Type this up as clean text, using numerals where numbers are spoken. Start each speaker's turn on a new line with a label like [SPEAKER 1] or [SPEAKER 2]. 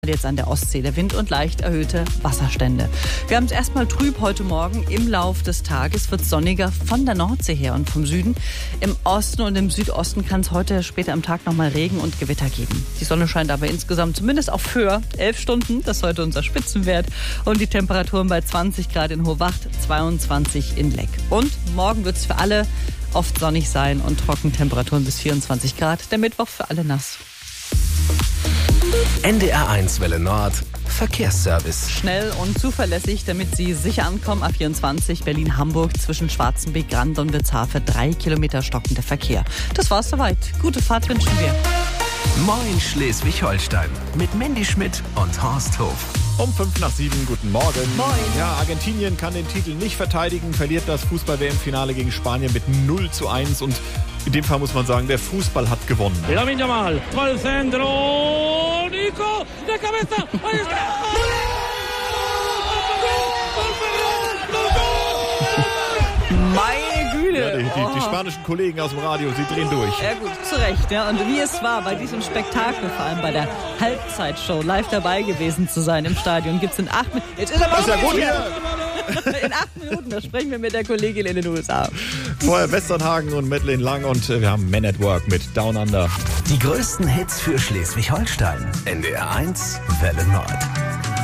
[SPEAKER 1] Jetzt an der Ostsee der Wind und leicht erhöhte Wasserstände. Wir haben es erstmal trüb heute Morgen. Im Lauf des Tages wird es sonniger von der Nordsee her und vom Süden. Im Osten und im Südosten kann es heute später am Tag nochmal Regen und Gewitter geben. Die Sonne scheint aber insgesamt zumindest auf Föhr 11 Stunden. Das ist heute unser Spitzenwert. Und die Temperaturen bei 20 Grad in Hohwacht, 22 in Leck. Und morgen wird es für alle oft sonnig sein und Trockentemperaturen bis 24 Grad. Der Mittwoch für alle nass.
[SPEAKER 2] NDR1 Welle Nord Verkehrsservice.
[SPEAKER 1] Schnell und zuverlässig, damit Sie sicher ankommen. A24 Berlin-Hamburg zwischen Schwarzenbeck, Grand und Witzhafe. 3 Kilometer stockender Verkehr. Das war's soweit. Gute Fahrt wünschen wir.
[SPEAKER 2] Moin Schleswig-Holstein mit Mandy Schmidt und Horst Hof.
[SPEAKER 3] Um 6:55, guten Morgen.
[SPEAKER 1] Moin.
[SPEAKER 3] Ja, Argentinien kann den Titel nicht verteidigen, verliert das Fußball-WM-Finale gegen Spanien mit 0:1 und in dem Fall muss man sagen, der Fußball hat gewonnen.
[SPEAKER 4] Lamine Yamal, va al centro, Nico, de cabeza, ahí está.
[SPEAKER 1] Meine Güte.
[SPEAKER 3] Ja, die spanischen Kollegen aus dem Radio, sie drehen durch.
[SPEAKER 1] Ja gut, zu Recht. Ja. Und wie es war, bei diesem Spektakel, vor allem bei der Halbzeitshow, live dabei gewesen zu sein im Stadion, gibt es in 8 Minuten. Jetzt ist er
[SPEAKER 3] Das ist ja gut hier.
[SPEAKER 1] In 8 Minuten, da sprechen wir mit der Kollegin in den USA.
[SPEAKER 3] Vorher Westernhagen und Madeleine Lang und wir haben Men at Work mit Down Under.
[SPEAKER 2] Die größten Hits für Schleswig-Holstein. NDR1 Welle Nord.